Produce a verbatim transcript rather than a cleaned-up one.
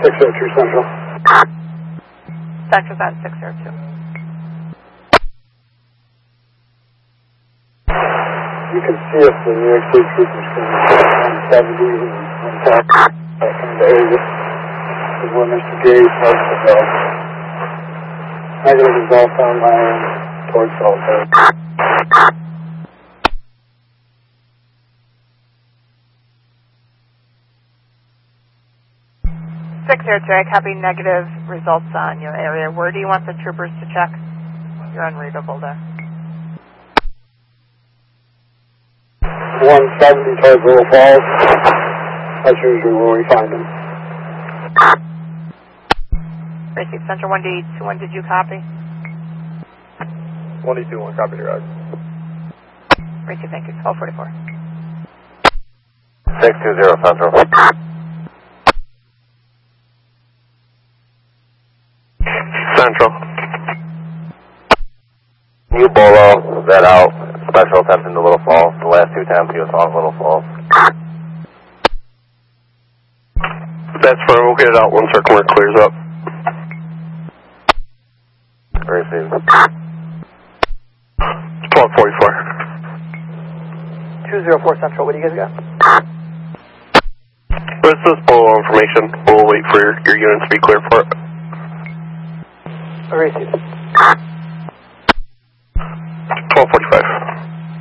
six oh two Central. Central's at six oh two. You can see if the New York State troopers come one seventy and one ten in the area is where Mister Gage has to go. Negative is southbound line towards Salford. six oh two, I copy negative results on your area. Where do you want the troopers to check? You're unreadable there. one seventy towards Little Falls. That's usually where we find them. Racing Central one D two one, did you copy? one D two one, copy your guys. Racing, thank you. twelve forty-four. six two zero Central. Central. New Bolo, that out. Special attention to Little Falls. The last two times he was on Little Falls. That's fine. We'll get it out once our corner clears up. Received. twelve forty-four. two oh four Central, what do you guys got? This is Bolo information. We'll wait for your, your units to be clear for it. Received.